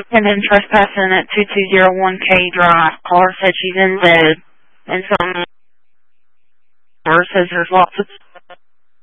And then trespassing at 2201 K Drive. Caller said she's in bed. And some says there's lots of